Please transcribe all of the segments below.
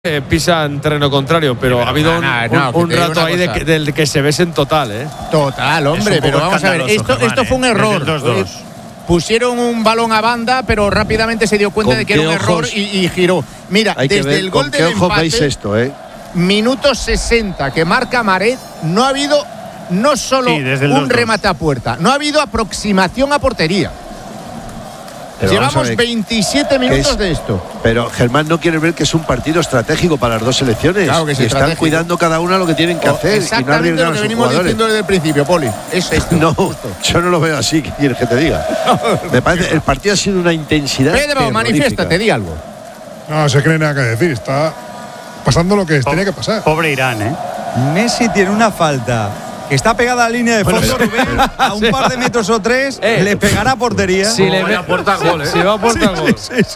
pisan terreno contrario, pero ha habido un rato ahí del que se besen total, ¿eh? Total, hombre, pero vamos a ver, esto fue un error. Pusieron un balón a banda, pero rápidamente se dio cuenta de que era un error y giró. Mira, desde el gol del empate, veis esto, minuto 60 que marca Maret, no ha habido no solo un remate a puerta, no ha habido aproximación a portería. Pero llevamos 27 minutos de esto. Pero Germán no quiere ver que es un partido estratégico para las dos selecciones. Claro que sí, están cuidando cada una lo que tienen que hacer. Exactamente lo que venimos diciendo desde el principio, Poli. No, yo no lo veo así, ¿qué quieres que te diga? Me parece el partido ha sido una intensidad. Pedro, manifiéstate, di algo. No se cree nada que decir. Está pasando lo que tenía que pasar. Pobre Irán, ¿eh? Messi tiene una falta que está pegada a la línea de fondo, Rubén, a un par de metros o tres, le pegará a portería. Si le va a aportar gol, Si va a aportar gol.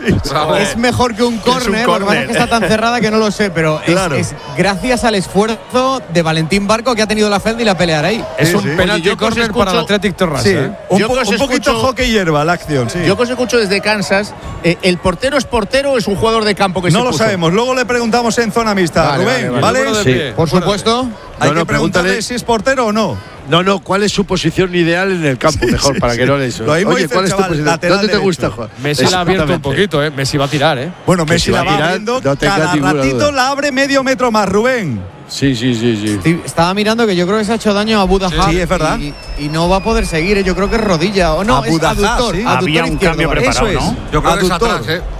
Es mejor que un córner, lo que pasa es que está tan cerrada que no lo sé, pero es gracias al esfuerzo de Valentín Barco que ha tenido la falta y la pelear ahí. Es un penalti córner para el Athletic Terrassa. Un poquito hockey hierba la acción, Yo que os escucho desde Kansas, ¿el portero es portero o es un jugador de campo que se puso? No lo sabemos, luego le preguntamos en zona mixta. Rubén, ¿vale? Sí. Por supuesto. Hay que preguntarle si es portero o no. No, ¿cuál es su posición ideal en el campo? Mejor, para que no le eso. Oye, ¿cuál es tu posición? ¿Dónde te gusta, Juan? Messi la ha abierto un poquito, Messi va a tirar, Bueno, Messi la va abriendo, cada ratito la abre medio metro más, Rubén. Sí. Estaba mirando que yo creo que se ha hecho daño a Abudahar. Sí, es verdad. Y no va a poder seguir, yo creo que es rodilla. O no, es aductor. Sí. Había un cambio preparado, ¿no? Yo creo que es atrás,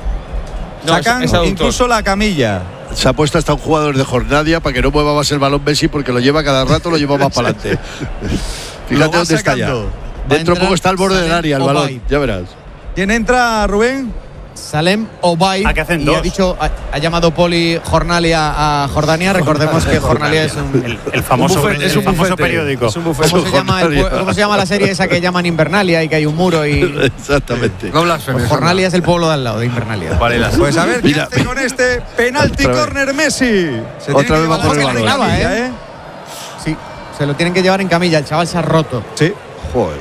Sacan incluso la camilla. Se ha puesto hasta un jugador de Jornadia para que no mueva más el balón Messi, porque lo lleva cada rato, lo lleva más para adelante. Fíjate dónde está ya. Dentro poco está al borde del área el balón, ya verás. ¿Quién entra, Rubén? Salem Obaid, y ha llamado Poli Jornalia a Jordania. Recordemos que Jornalia es el famoso periódico. ¿Cómo se llama la serie esa que llaman Invernalia y que hay un muro? Exactamente. Pues Jornalia es el pueblo de al lado de Invernalia. Pues a ver qué hace con este penalti córner Messi. Otra vez va por el balón. Sí, se lo tienen que llevar en camilla. El chaval se ha roto. Sí. Joder.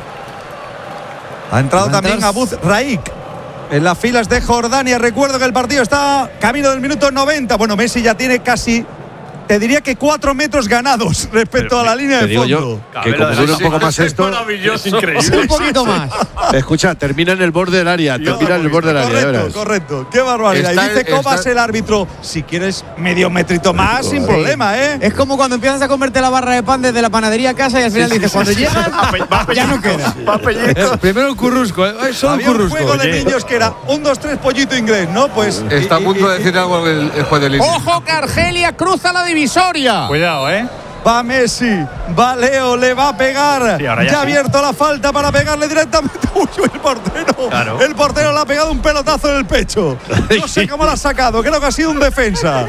Ha entrado también Abud Raik en las filas de Jordania. Recuerdo que el partido está camino del minuto 90. Bueno, Messi ya tiene casi, te diría que 4 metros ganados respecto a la línea de fondo. Yo, que como dura un poco más esto, es increíble. Un poquito más. Escucha, termina en el borde del área. Correcto. Qué barbaridad. Y dice Cobas, el árbitro, si quieres medio metrito más, sin problema, Es como cuando empiezas a comerte la barra de pan desde la panadería a casa y al final dices, cuando llegas, ya no queda. Primero el currusco, Había un juego de niños que era 1, 2, 3 pollito inglés, ¿no? Pues está a punto de decir algo el juez del Inter. ¡Ojo que Argelia cruza la divisoria! Cuidado, Va Messi, va Leo, le va a pegar. Sí, ya ha abierto la falta para pegarle directamente. Uy, el portero. Claro. El portero le ha pegado un pelotazo en el pecho. No sé cómo lo ha sacado, creo que ha sido un defensa.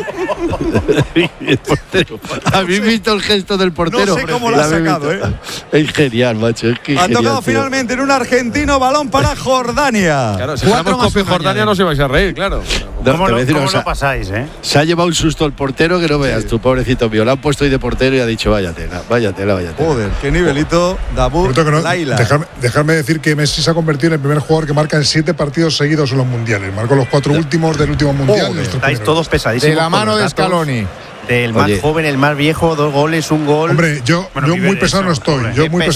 El portero. ¿Habéis visto el gesto del portero? No sé cómo lo ha sacado, Es genial, macho. Ha tocado finalmente en un argentino, balón para Jordania. Claro, si ganamos Copa Jordania no se vais a reír, claro. ¿Cómo lo pasáis, Se ha llevado un susto el portero que no veas tú, pobrecito mío. Lo han puesto ahí de portero y ha dicho, vaya tela. Joder, qué nivelito, Dabur, Laila. Dejarme decir que Messi se ha convertido en el primer jugador que marca en 7 partidos seguidos en los mundiales. Marcó los 4 últimos del último mundial. Estáis todos pesadísimos. De la mano de Scaloni. Del más joven, el más viejo, 2 goles, 1 gol. Hombre, yo muy pesado no estoy.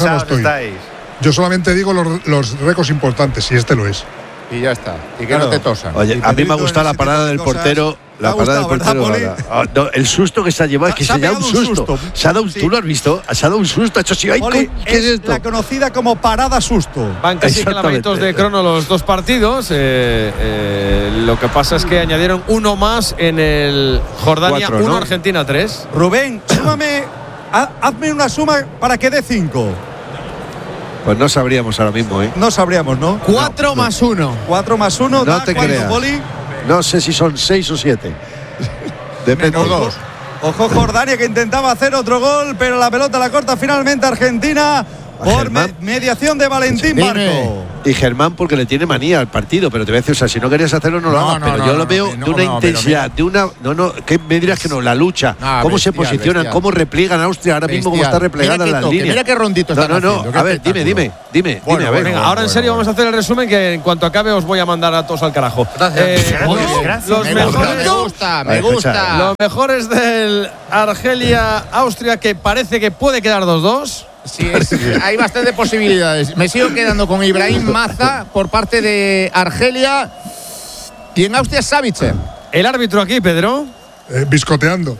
Yo solamente digo los récords importantes, y este lo es. Y ya está. Y que no te tosan. Oye, a mí me ha gustado la parada del portero. La parada del portero. El susto que se ha llevado es que se ha dado un susto. Se ha dado un, ¿tú lo has visto? Se ha dado un susto. Ha hecho así. ¿Qué es esto? La conocida como parada susto. Van casi kilómetros de crono los 2 partidos. Lo que pasa es que añadieron 1 más en el Jordania 4, 1, Argentina 3. Rubén, súmame. Hazme una suma para que dé 5. Pues no sabríamos ahora mismo, No sabríamos, ¿no? 4 más 1. 4 más 1. No te creas. Poli? No sé si son 6 o 7. Depende. Menos 2. Ojo Jordania que intentaba hacer otro gol, pero la pelota la corta finalmente Argentina. Por mediación de Valentín Barco. Y Germán porque le tiene manía al partido, pero te voy a decir, o sea, si no querías hacerlo no lo hagas, pero yo lo veo de una intensidad, de una ¿qué me dirás que no? La lucha, cómo se posicionan, cómo repliegan a Austria ahora mismo, cómo está replegada en las líneas. Mira qué rondito está. A ver, dime, a ver. Venga, ahora en serio vamos a hacer el resumen que en cuanto acabe os voy a mandar a todos al carajo. Gracias. Me gusta. Los mejores del Argelia-Austria, que parece que puede quedar 2-2. Sí, hay bastantes posibilidades. Me sigo quedando con Ibrahim Maza por parte de Argelia y en Austria Savitzer. El árbitro aquí, Pedro. Biscoteando.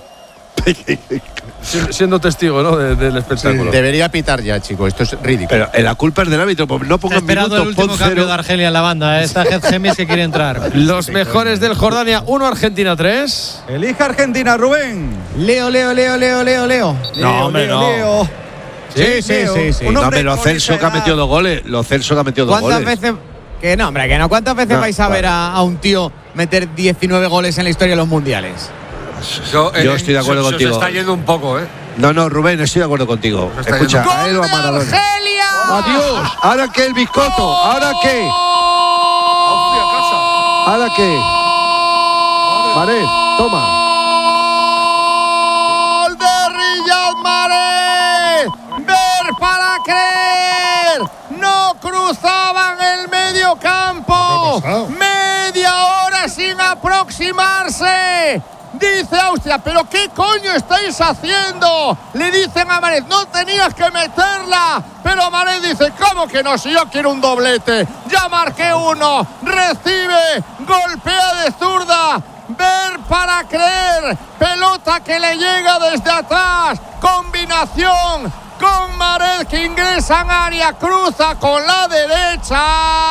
Siendo testigo, ¿no? del espectáculo. Sí. Debería pitar ya, chicos. Esto es ridículo. Pero la culpa es del árbitro. Pues no pongan minutos. El último cambio de Argelia en la banda. Esta Gemis que quiere entrar. Los mejores del Jordania 1, Argentina 3. Elija Argentina, Rubén. Leo. No, hombre, no. Sí. No, hombre, Lo Celso que ha metido 2 goles. ¿Cuántas veces? Que no, hombre, que no. ¿Cuántas veces vais a ver a un tío meter 19 goles en la historia de los mundiales? Yo estoy de acuerdo contigo. Se está yendo un poco, ¿eh? No, Rubén, estoy de acuerdo contigo. Escucha, a él o a Maradona. Adiós. ¿Ahora qué, el Biscotto? ¿Ahora qué? Mahrez, toma. ¡Gol de Riyad Mahrez! ¡Ver para creer! ¡No cruzaban el medio campo! ¡Media hora sin aproximarse! Dice Austria, ¿pero qué coño estáis haciendo? Le dicen a Mahrez, no tenías que meterla. Pero Mahrez dice, ¿cómo que no? Si yo quiero un doblete. Ya marqué uno. Recibe, golpea de zurda. Ver para creer. Pelota que le llega desde atrás. Combinación con Mahrez que ingresa en área. Cruza con la derecha.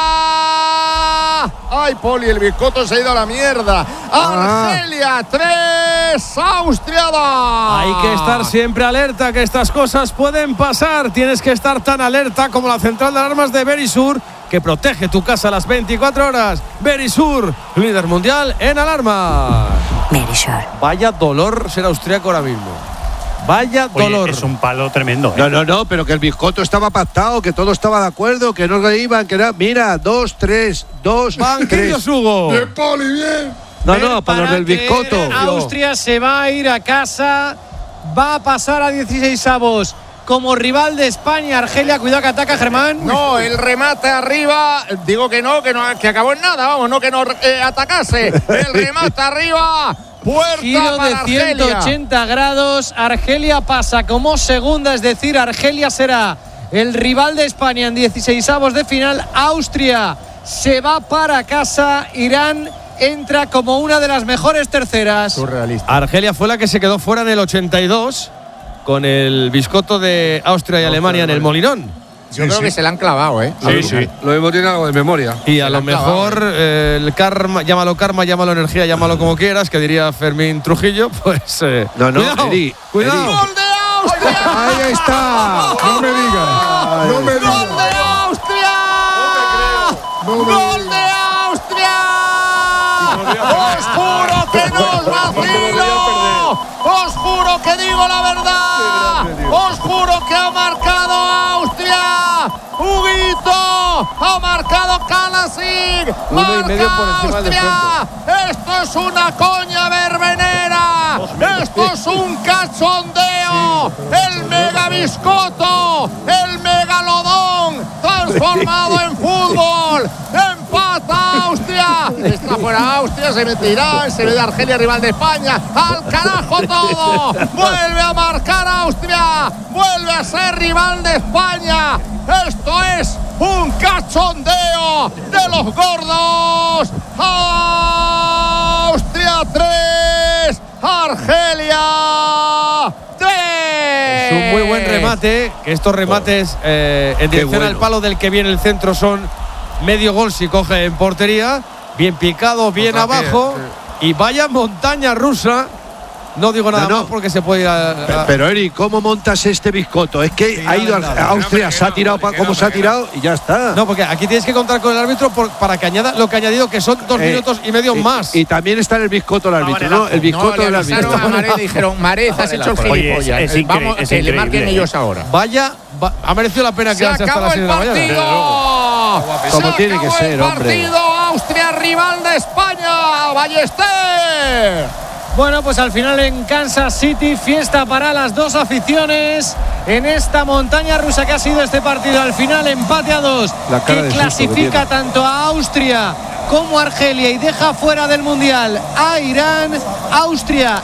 Ay, Poli, el Biscotto se ha ido a la mierda. Argelia 3, Austria 2. Hay que estar siempre alerta, que estas cosas pueden pasar. Tienes que estar tan alerta como la central de alarmas de Verisur, que protege tu casa a las 24 horas. Verisur, líder mundial en alarmas. Verisur. Vaya dolor ser austríaco ahora mismo. Vaya dolor. Es un palo tremendo. No, pero que el Biscotto estaba pactado, que todo estaba de acuerdo, que no iban, que era. Mira, 2, 3, 2. Banquillos, Hugo. Bien, Poli, bien. No, para los del Biscotto. Austria se va a ir a casa, va a pasar a 16avos como rival de España. Argelia, cuidado que ataca Germán. No, el remate arriba. Digo que que acabó en nada, vamos, no que no atacase. El remate arriba. Puerta Giro para de Argelia. 180 grados. Argelia pasa como segunda, es decir, Argelia será el rival de España en 16avos de final. Austria se va para casa. Irán entra como una de las mejores terceras. Surrealista. Argelia fue la que se quedó fuera en el 82 con el Biscotto de Austria y Alemania en el Molinón. Yo creo que se la han clavado, ¿eh? Sí. Lo mismo tiene algo de memoria. Y a lo mejor el karma, llámalo energía, llámalo como quieras, que diría Fermín Trujillo, pues. Cuidado. ¡Gol de Austria! Ahí está. No me digas. ¡Gol de Austria! ¡Gol de Austria! ¡Os juro que no os vacilo! ¡Os juro que digo la verdad! ¡Os juro que ha marcado Austria! ¡Huguito! ¡Ha marcado Kalasic! ¡Marca Austria! ¡Esto es una coña verbenera! ¡Esto es un cachondeo! ¡El mega Biscotto! ¡El megalodón! ¡Transformado en fútbol! ¡Empata Austria! Está fuera Austria, se meterá, se ve de Argelia, rival de España. ¡Al carajo todo! ¡Vuelve a marcar Austria! ¡Vuelve a ser rival de España! ¡Esto es un cachondeo de los gordos! ¡Austria 3! ¡Argelia 3! Es un muy buen remate, que estos remates en dirección al palo del que viene el centro son medio gol si coge en portería, bien picado, bien abajo, y vaya montaña rusa. No digo nada más porque se puede ir a… Pero Eric, ¿cómo montas este Biscotto? Es que ha ido a Austria, se ha tirado como se ha tirado y ya está. No, porque aquí tienes que contar con el árbitro para que añada lo que ha añadido, que son 2 minutos y medio más. Y también está en el Biscotto el árbitro, ¿no? El Biscotto del árbitro. A Mahrez dijeron, Mahrez, has hecho el gilipollas. Vamos, que le marquen ellos ahora. Vaya ha merecido la pena quedarse hasta las 6 de la mañana. Como tiene que ser, hombre. Austria, rival de España. Ballester. Bueno, pues al final en Kansas City, fiesta para las dos aficiones en esta montaña rusa que ha sido este partido. Al final empate a 2 que clasifica tanto a Austria como a Argelia y deja fuera del Mundial a Irán. Austria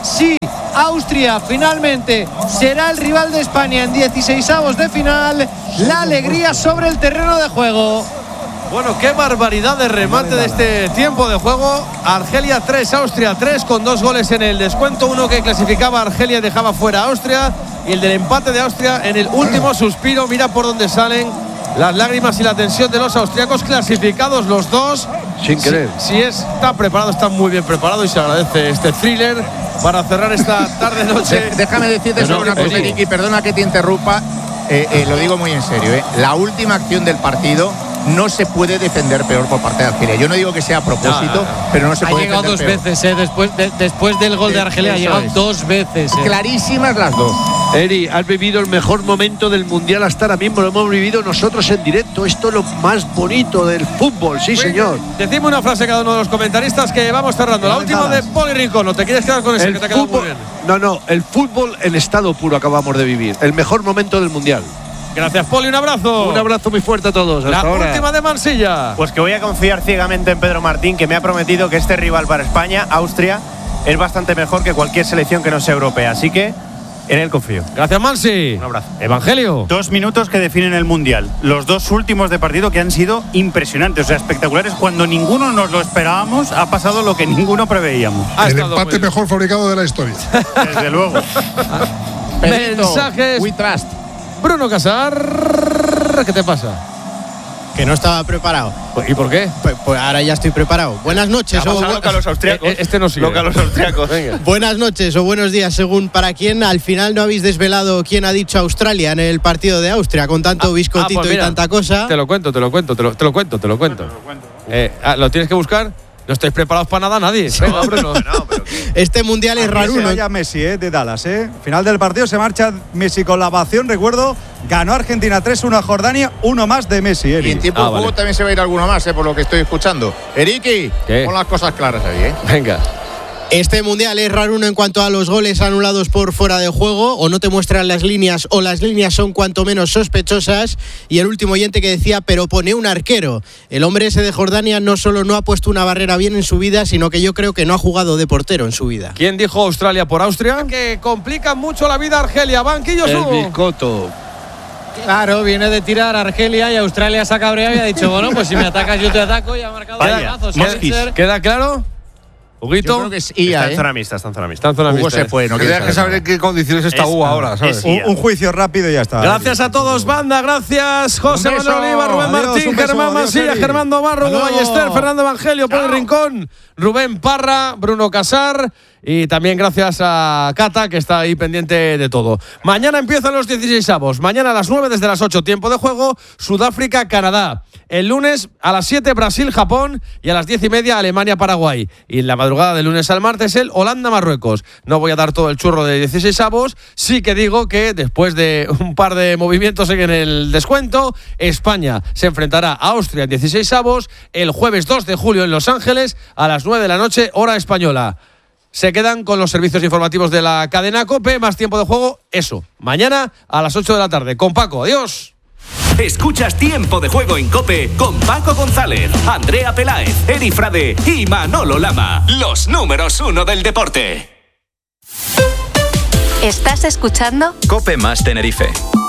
finalmente será el rival de España en 16avos de final. La alegría sobre el terreno de juego. Bueno, qué barbaridad de remate de este tiempo de juego. Argelia 3, Austria 3, con 2 goles en el descuento. Uno que clasificaba a Argelia y dejaba fuera a Austria. Y el del empate de Austria en el último suspiro. Mira por dónde salen las lágrimas y la tensión de los austriacos, clasificados los dos. Sin querer. Si está preparado, está muy bien preparado y se agradece este thriller para cerrar esta tarde-noche. Déjame decirte solo una cosa, Ricky, perdona que te interrumpa. Lo digo muy en serio. La última acción del partido no se puede defender peor por parte de Argelia. Yo no digo que sea a propósito, pero no se puede defender peor. Ha llegado 2 veces, después del gol de Argelia ha llegado 2 veces. Clarísimas las dos. Eri, has vivido el mejor momento del Mundial hasta ahora mismo. Lo hemos vivido nosotros en directo. Esto es lo más bonito del fútbol, sí, señor. Decime una frase cada uno de los comentaristas que vamos cerrando. La última de Poli Rincón. ¿No te quieres quedar con ese que te ha quedado muy bien? No, el fútbol en estado puro acabamos de vivir. El mejor momento del Mundial. Gracias, Poli, un abrazo. Un abrazo muy fuerte a todos. La última de Mansilla. Pues que voy a confiar ciegamente en Pedro Martín, que me ha prometido que este rival para España, Austria, es bastante mejor que cualquier selección que no sea europea. Así que en él confío. Gracias, Mansi. Un abrazo. Evangelio. 2 minutos que definen el Mundial. Los 2 últimos de partido que han sido impresionantes, o sea, espectaculares. Cuando ninguno nos lo esperábamos, ha pasado lo que ninguno preveíamos. El empate mejor fabricado de la historia. Desde luego. Mensajes. We trust. Bruno Casar, ¿qué te pasa? Que no estaba preparado. ¿Y por qué? Pues ahora ya estoy preparado. Buenas noches. Loca a los austriacos. Este no sigue. Loca a los austriacos. Venga. Buenas noches o buenos días, según para quién. Al final no habéis desvelado quién ha dicho Australia en el partido de Austria, con tanto biscotito pues mira, y tanta cosa. Te lo cuento. ¿Lo tienes que buscar? No estáis preparados para nada nadie. Venga, Bruno. Este Mundial es raro. Se vaya Messi, de Dallas, Final del partido se marcha Messi con la ovación. Recuerdo, ganó Argentina 3-1 a Jordania, uno más de Messi. Y en tiempo de juego también se va a ir alguno más, por lo que estoy escuchando. Eriki, pon las cosas claras ahí, Venga. Este Mundial es raro en cuanto a los goles anulados por fuera de juego, o no te muestran las líneas, o las líneas son cuanto menos sospechosas. Y el último oyente que decía, pero pone un arquero. El hombre ese de Jordania no solo no ha puesto una barrera bien en su vida, sino que yo creo que no ha jugado de portero en su vida. ¿Quién dijo Australia por Austria? Que complica mucho la vida a Argelia. Banquillo El biscoto. Claro, viene de tirar a Argelia y Australia se ha cabreado y ha dicho, bueno, pues si me atacas yo te ataco, y ha marcado golazos. ¿Queda claro? Huguito. Yo creo que es IA, está en zona mixta, Hugo se fue, no tienes que saber en qué condiciones está Hugo ahora, ¿sabes? Un juicio rápido y ya está. Gracias a todos, banda. Gracias, José Manuel Oliva, Rubén Martín, Germán Masilla, Germán Domarro, Hugo Ballester, Fernando Evangelio, Poli Rincón, Rubén Parra, Bruno Casar. Y también gracias a Cata, que está ahí pendiente de todo. Mañana empiezan los 16avos. Mañana a las 9, desde las 8, tiempo de juego, Sudáfrica-Canadá. El lunes a las 7, Brasil-Japón. Y a las 10:30, Alemania-Paraguay. Y en la madrugada del lunes al martes, el Holanda-Marruecos. No voy a dar todo el churro de 16avos. Sí que digo que después de un par de movimientos en el descuento, España se enfrentará a Austria en 16avos el jueves 2 de julio en Los Ángeles a las 9 de la noche, hora española. Se quedan con los servicios informativos de la cadena COPE, más tiempo de juego, eso. Mañana a las 8 de la tarde. Con Paco, adiós. Escuchas Tiempo de Juego en COPE con Paco González, Andrea Peláez, Eri Frade y Manolo Lama. Los números 1 del deporte. ¿Estás escuchando? COPE más Tenerife.